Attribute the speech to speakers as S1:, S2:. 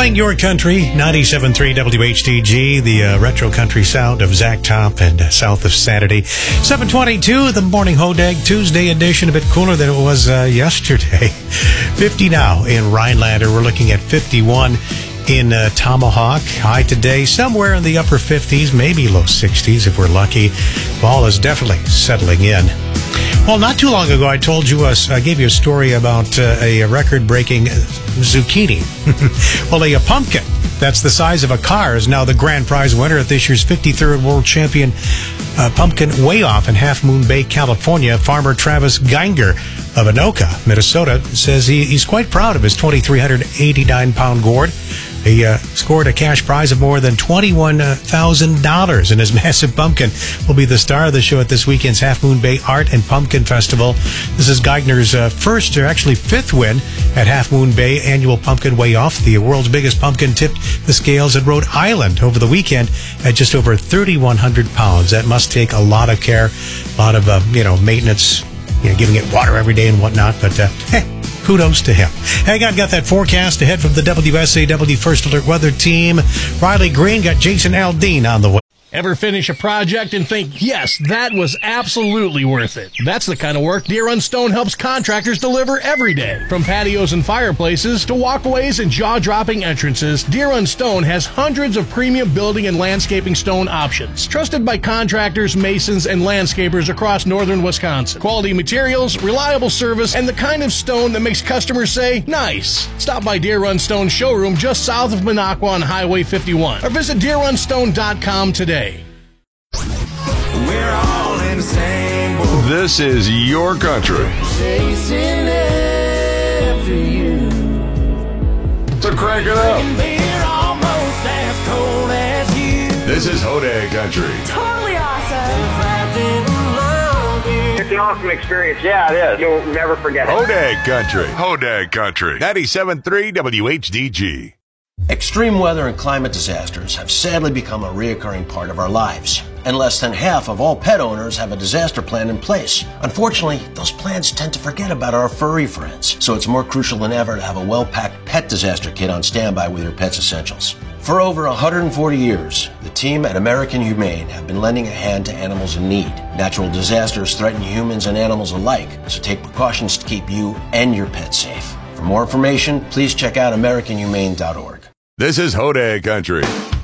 S1: Playing your country, 97.3 WHDG, the retro country sound of Zach Top and south of Saturday. 7:22, the morning Hodag Tuesday edition, a bit cooler than it was yesterday. 50 now in Rhinelander. We're looking at 51 in Tomahawk. High today, somewhere in the upper 50s, maybe low 60s if we're lucky. Fall is definitely settling in. Well, not too long ago, I told you, I gave you a story about a record-breaking zucchini. Well, a pumpkin that's the size of a car is now the grand prize winner at this year's 53rd World Champion Pumpkin Weigh-Off in Half Moon Bay, California. Farmer Travis Geinger of Anoka, Minnesota, says he's quite proud of his 2,389-pound gourd. He scored a cash prize of more than $21,000, and his massive pumpkin will be the star of the show at this weekend's Half Moon Bay Art and Pumpkin Festival. This is Geigner's first, or actually fifth win at Half Moon Bay Annual Pumpkin Weigh-Off. The world's biggest pumpkin tipped the scales at Rhode Island over the weekend at just over 3,100 pounds. That must take a lot of care, a lot of maintenance, giving it water every day and whatnot. But kudos to him. Hang on, got that forecast ahead from the WSAW First Alert Weather Team. Riley Green got Jason Aldean on the way.
S2: Ever finish a project and think, yes, that was absolutely worth it? That's the kind of work Deer Run Stone helps contractors deliver every day. From patios and fireplaces to walkways and jaw-dropping entrances, Deer Run Stone has hundreds of premium building and landscaping stone options. Trusted by contractors, masons, and landscapers across northern Wisconsin. Quality materials, reliable service, and the kind of stone that makes customers say, nice. Stop by Deer Run Stone showroom just south of Minocqua on Highway 51 or visit DeerRunStone.com today.
S3: We're all in the same boat.
S4: This is your country.
S3: Chasing after you.
S4: So crank it up.
S3: Beer almost as cold as you.
S4: This is Hodag Country.
S5: Totally awesome.
S3: If I didn't love you.
S6: It's an awesome experience. Yeah, it is. You'll never forget it.
S4: Hodag Country. Hodag Country. 97.3 WHDG.
S7: Extreme weather and climate disasters have sadly become a reoccurring part of our lives, and less than half of all pet owners have a disaster plan in place. Unfortunately, those plans tend to forget about our furry friends, so it's more crucial than ever to have a well-packed pet disaster kit on standby with your pet's essentials. For over 140 years, the team at American Humane have been lending a hand to animals in need. Natural disasters threaten humans and animals alike, so take precautions to keep you and your pet safe. For more information, please check out AmericanHumane.org.
S4: This is Hodag Country.